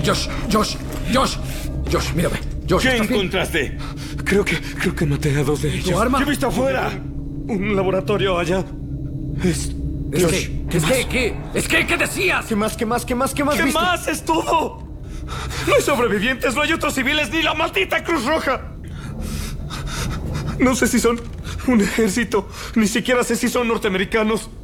Josh, mírame. Josh, ¿Qué ¿estás bien? encontraste? Creo que maté a 2 de ellos. ¿Tu arma? ¿Qué viste afuera? Un laboratorio allá. ¿Qué decías? ¿Qué más? ¿Qué viste? más? ¡Es todo! No hay sobrevivientes, no hay otros civiles, ni la maldita Cruz Roja. No sé si son un ejército, ni siquiera sé si son norteamericanos.